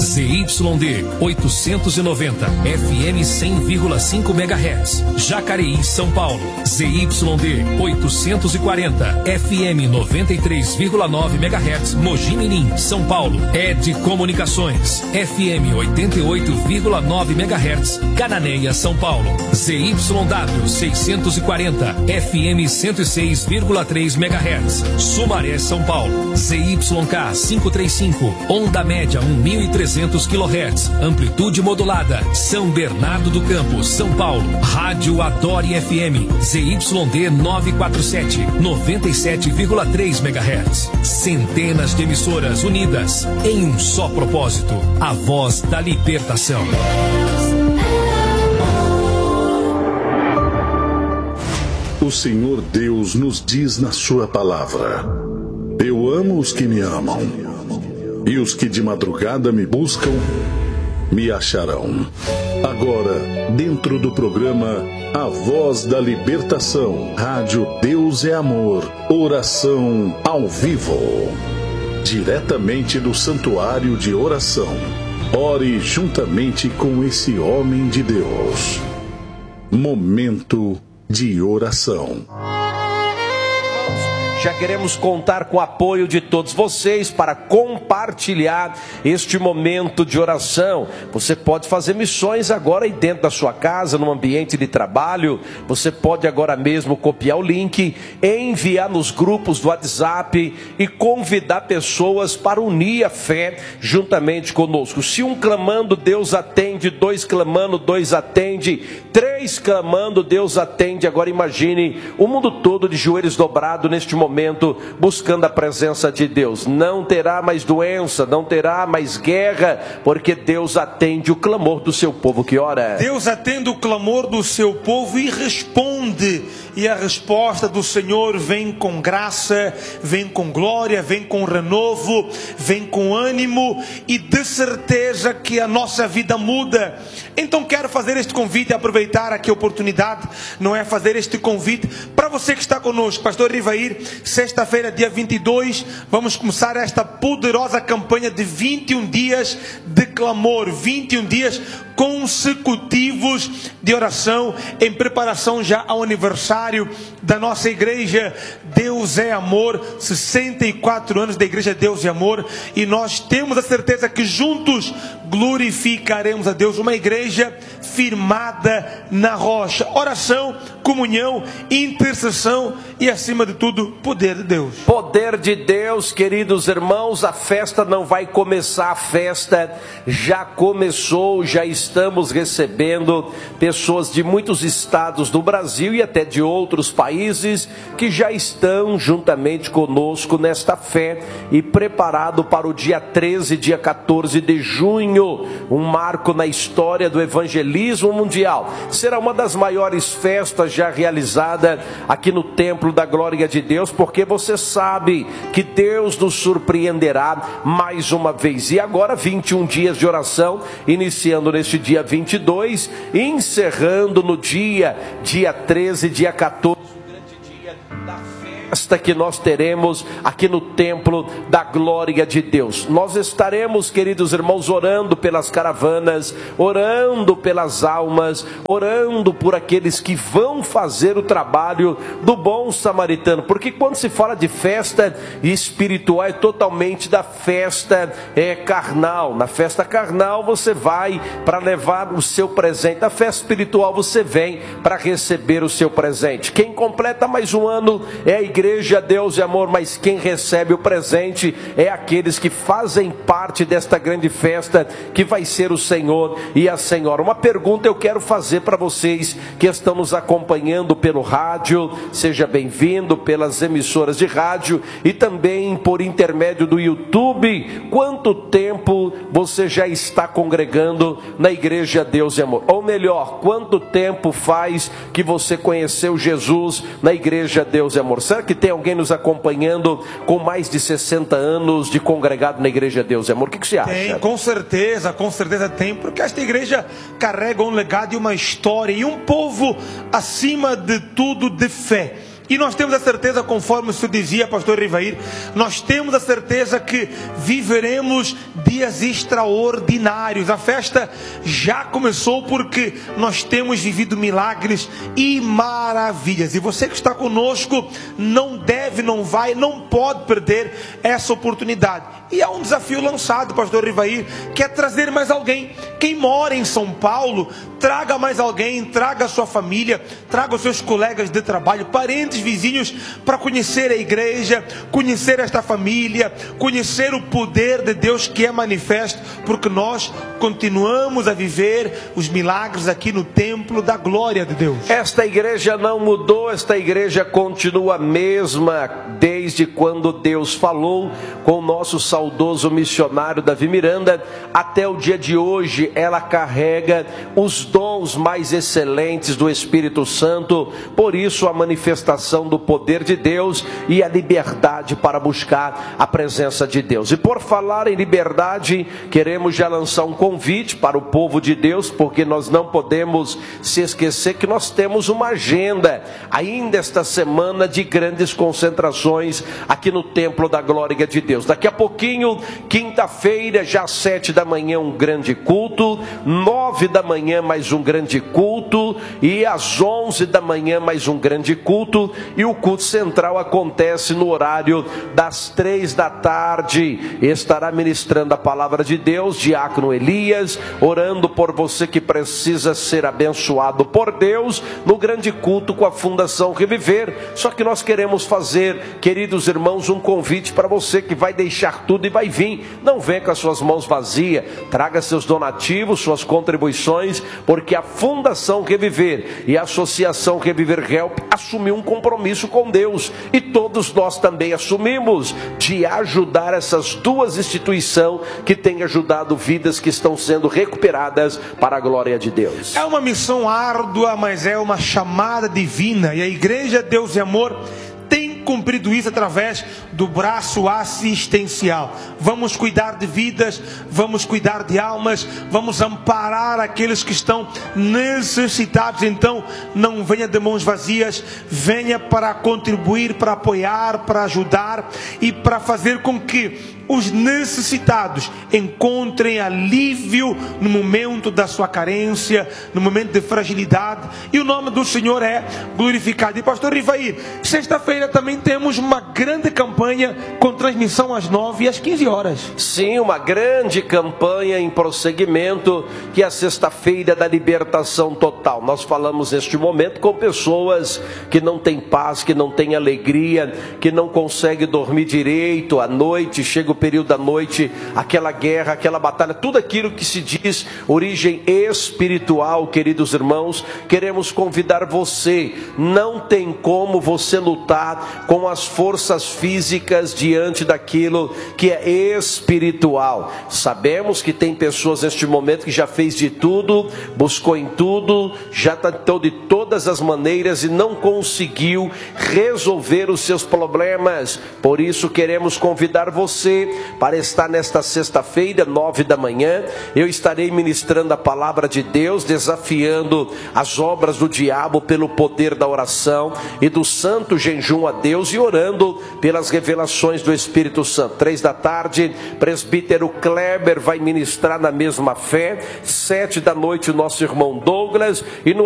ZYD 890, FM 100,5 MHz, Jacareí, São Paulo. ZYD 840, FM 93,9 MHz, Mogi Mirim, São Paulo. ED Comunicações, FM 88,9 MHz, Cananéia, São Paulo. ZYW 640, FM 106,3 MHz, Sumaré, São Paulo. ZYK 535, onda média 1.300 kHz, amplitude modulada, São Bernardo do Campo, São Paulo. Rádio Adore FM, ZYD 947, 97,3 MHz. Centenas de emissoras unidas em um só propósito, a voz da libertação. O Senhor Deus nos diz na sua palavra: eu amo os que me amam, e os que de madrugada me buscam, me acharão. Agora, dentro do programa A Voz da Libertação, Rádio Deus é Amor, oração ao vivo, diretamente do Santuário de Oração. Ore juntamente com esse homem de Deus. Momento de oração. Já queremos contar com o apoio de todos vocês para compartilhar este momento de oração. Você pode fazer missões agora aí dentro da sua casa, no ambiente de trabalho. Você pode agora mesmo copiar o link, enviar nos grupos do WhatsApp e convidar pessoas para unir a fé juntamente conosco. Se um clamando, Deus atende. Dois clamando, Deus atende. Três clamando, Deus atende. Agora imagine o mundo todo de joelhos dobrados neste momento, buscando a presença de Deus. Não terá mais doença, não terá mais guerra, porque Deus atende o clamor do seu povo que ora. Deus atende o clamor do seu povo e responde. E a resposta do Senhor vem com graça, vem com glória, vem com renovo, vem com ânimo e de certeza que a nossa vida muda. Então quero fazer este convite e aproveitar aqui a oportunidade, não é fazer este convite para você que está conosco. Pastor Rivair, sexta-feira, dia 22, vamos começar esta poderosa campanha de 21 dias de clamor, 21 dias consecutivos de oração, em preparação já ao aniversário da nossa igreja Deus é Amor, 64 anos da igreja Deus é Amor, e nós temos a certeza que juntos glorificaremos a Deus, uma igreja firmada na rocha. Oração, comunhão, intercessão e acima de tudo, poder de Deus. Poder de Deus, queridos irmãos. A festa não vai começar, a festa já começou. Já estamos recebendo pessoas de muitos estados do Brasil e até de outros países que já estão juntamente conosco nesta fé e preparado para o dia 13, dia 14 de junho, um marco na história do evangelismo mundial. Será uma das maiores festas já realizada aqui no Templo da Glória de Deus, porque você sabe que Deus nos surpreenderá mais uma vez. E agora 21 dias de oração, iniciando neste dia 22, encerrando no dia 13, dia 14, festa que nós teremos aqui no Templo da Glória de Deus. Nós estaremos, queridos irmãos, orando pelas caravanas, orando pelas almas, orando por aqueles que vão fazer o trabalho do bom samaritano, porque quando se fala de festa espiritual, é totalmente da festa carnal. Na festa carnal você vai para levar o seu presente, na festa espiritual você vem para receber o seu presente. Quem completa mais um ano é a igreja Deus é Amor, mas quem recebe o presente é aqueles que fazem parte desta grande festa que vai ser o Senhor e a Senhora. Uma pergunta eu quero fazer para vocês que estão nos acompanhando pelo rádio, seja bem-vindo, pelas emissoras de rádio e também por intermédio do YouTube. Quanto tempo você já está congregando na igreja Deus é Amor? Ou melhor, quanto tempo faz que você conheceu Jesus na igreja Deus é Amor? Será que tem alguém nos acompanhando com mais de 60 anos de congregado na igreja Deus é Amor? O que você acha? Tem, com certeza tem, porque esta igreja carrega um legado e uma história e um povo acima de tudo de fé. E nós temos a certeza, conforme o senhor dizia, pastor Rivair, nós temos a certeza que viveremos dias extraordinários. A festa já começou porque nós temos vivido milagres e maravilhas. E você que está conosco não deve, não vai, não pode perder essa oportunidade. E há um desafio lançado, pastor Rivair, que é trazer mais alguém. Quem mora em São Paulo, traga mais alguém, traga a sua família, traga os seus colegas de trabalho, parentes, vizinhos, para conhecer a igreja, conhecer esta família, conhecer o poder de Deus que é manifesto, porque nós continuamos a viver os milagres aqui no templo da glória de Deus. Esta igreja não mudou, esta igreja continua a mesma desde quando Deus falou com o nosso saudoso missionário Davi Miranda até o dia de hoje. Ela carrega os dons mais excelentes do Espírito Santo, por isso a manifestação do poder de Deus e a liberdade para buscar a presença de Deus. E por falar em liberdade, queremos já lançar um convite para o povo de Deus, porque nós não podemos se esquecer que nós temos uma agenda ainda esta semana de grandes concentrações aqui no templo da glória de Deus. Daqui a pouquinho, quinta-feira, já às 7 da manhã, um grande culto, 9 da manhã mais um grande culto, e às 11 da manhã mais um grande culto, e o culto central acontece no horário das 3 da tarde. Estará ministrando a palavra de Deus diácono Elias, orando por você que precisa ser abençoado por Deus no grande culto com a Fundação Reviver. Só que nós queremos fazer, queridos irmãos, um convite para você que vai deixar tudo e vai vir. Não venha com as suas mãos vazias, traga seus donativos, suas contribuições, porque a Fundação Reviver e a Associação Reviver Help assumiu um compromisso com Deus, e todos nós também assumimos de ajudar essas duas instituições que têm ajudado vidas que estão sendo recuperadas para a glória de Deus. É uma missão árdua, mas é uma chamada divina, e a Igreja Deus e Amor tem cumprido isso através do braço assistencial. Vamos cuidar de vidas, vamos cuidar de almas, vamos amparar aqueles que estão necessitados. Então não venha de mãos vazias, venha para contribuir, para apoiar, para ajudar e para fazer com que os necessitados encontrem alívio no momento da sua carência, no momento de fragilidade, e o nome do Senhor é glorificado. E pastor Rivair, sexta-feira também temos uma grande campanha com transmissão às 9 e às 15 horas. Sim, uma grande campanha em prosseguimento, que é a sexta-feira da libertação total. Nós falamos neste momento com pessoas que não têm paz, que não têm alegria, que não conseguem dormir direito à noite, chega o período da noite, aquela guerra, aquela batalha, tudo aquilo que se diz origem espiritual. Queridos irmãos, queremos convidar você. Não tem como você lutar com as forças físicas diante daquilo que é espiritual. Sabemos que tem pessoas neste momento que já fez de tudo, buscou em tudo, já tentou de todas as maneiras e não conseguiu resolver os seus problemas. Por isso queremos convidar você para estar nesta sexta-feira, 9 da manhã. Eu estarei ministrando a palavra de Deus, desafiando as obras do diabo pelo poder da oração e do santo jejum a Deus, e orando pelas revelações do Espírito Santo. 3 da tarde, presbítero Kleber vai ministrar na mesma fé. 7 da noite, o nosso irmão Douglas, e no